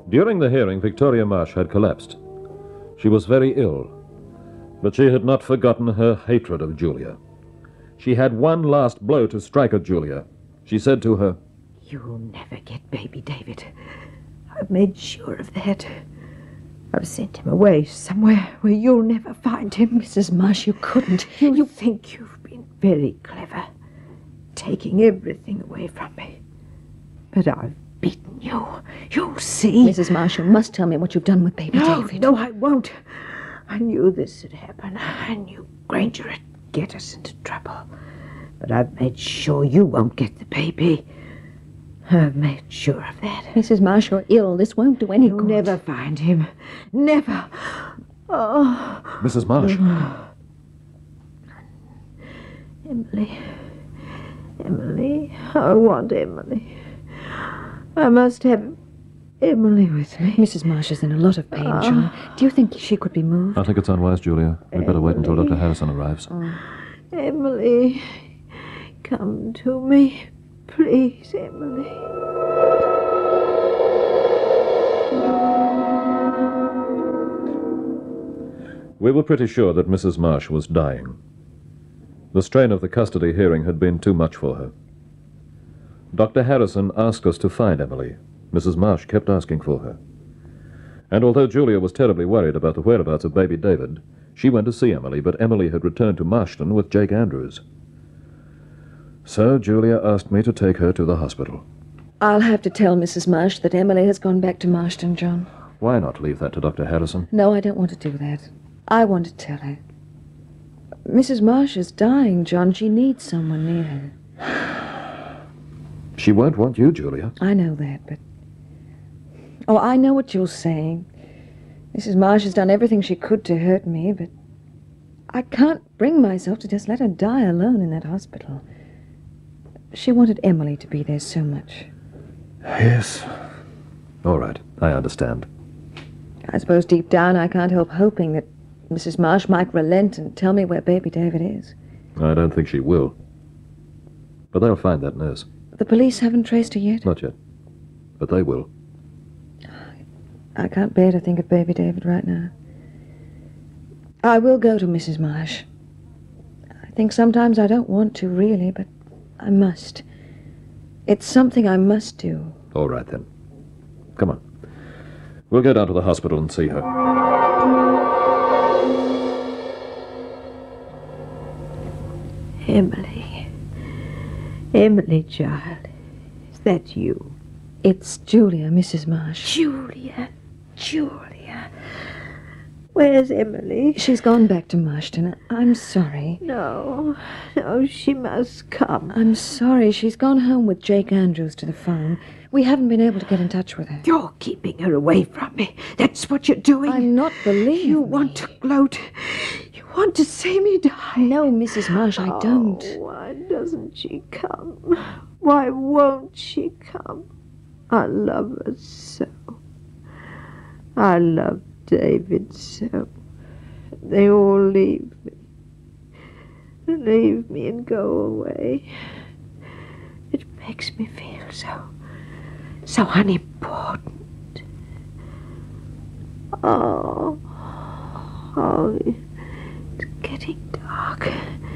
During the hearing, Victoria Marsh had collapsed. She was very ill, but she had not forgotten her hatred of Julia. She had one last blow to strike at Julia. She said to her, "You'll never get baby David. I've made sure of that. I've sent him away somewhere where you'll never find him." Mrs. Marsh, you couldn't. You think you've been very clever, taking everything away from me. But I've beaten you. You'll see. Mrs. Marsh, you must tell me what you've done with baby David. No, I won't. I knew this would happen. I knew Granger would get us into trouble. But I've made sure you won't get the baby. I've made sure of that. Mrs. Marsh, you're ill. This won't do any You'll good. never find him. Never. Oh. Mrs. Marsh. Emily. I want Emily. I must have Emily with me. Mrs. Marsh is in a lot of pain, John. Do you think she could be moved? I think it's unwise, Julia. We'd better wait until Dr. Harrison arrives. Emily, come to me. Please, Emily. We were pretty sure that Mrs. Marsh was dying. The strain of the custody hearing had been too much for her. Dr. Harrison asked us to find Emily. Mrs. Marsh kept asking for her. And although Julia was terribly worried about the whereabouts of baby David, she went to see Emily, but Emily had returned to Marston with Jake Andrews. So Julia asked me to take her to the hospital. I'll have to tell Mrs. Marsh that Emily has gone back to Marston, John. Why not leave that to Dr. Harrison? No, I don't want to do that. I want to tell her. Mrs. Marsh is dying, John. She needs someone near her. She won't want you, Julia. I know that, but... Oh, I know what you're saying. Mrs. Marsh has done everything she could to hurt me, but I can't bring myself to just let her die alone in that hospital. She wanted Emily to be there so much. Yes. All right, I understand. I suppose deep down I can't help hoping that Mrs. Marsh might relent and tell me where baby David is. I don't think she will. But they'll find that nurse. The police haven't traced her yet? Not yet. But they will. I can't bear to think of baby David right now. I will go to Mrs. Marsh. I think sometimes I don't want to, really, but I must. It's something I must do. All right, then. Come on. We'll go down to the hospital and see her. Emily, child. Is that you? It's Julia, Mrs. Marsh. Julia. Where's Emily? She's gone back to Marston. I'm sorry. No, she must come. I'm sorry. She's gone home with Jake Andrews to the phone. We haven't been able to get in touch with her. You're keeping her away from me. That's what you're doing. I'm not believing. You want to gloat. You want to see me die. No, Mrs. Marsh, I don't. Why doesn't she come? Why won't she come? I love her so. I love David so. They all leave me. Leave me and go away. It makes me feel so unimportant. Oh, it's getting dark.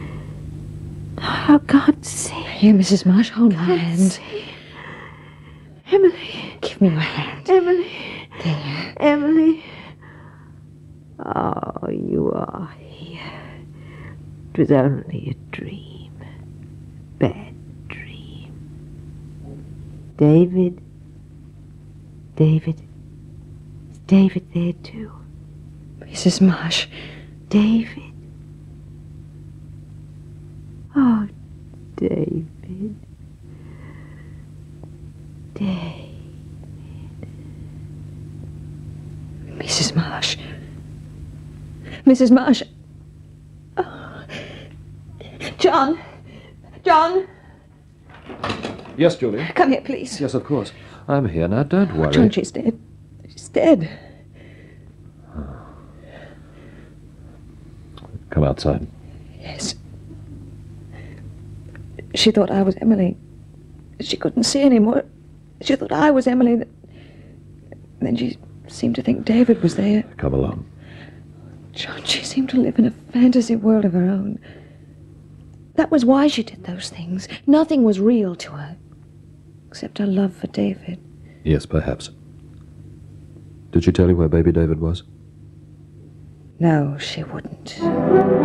I can't see. Here, Mrs. Marsh, hold my hand. See. Emily. Give me your hand. Emily. There. Emily. Oh, you are here. It was only a dream. Bad dream. David. Is David there too? Mrs. Marsh. David. Oh, David. Mrs. Marsh. Mrs. Marsh. Oh. John. Yes, Julia? Come here, please. Yes, of course. I'm here now. Don't worry. John, she's dead. She's dead. Come outside. Yes. She thought I was Emily. She couldn't see anymore. She thought I was Emily. Then she seemed to think David was there. Come along. John, she seemed to live in a fantasy world of her own. That was why she did those things. Nothing was real to her, except her love for David. Yes, perhaps. Did she tell you where baby David was? No, she wouldn't.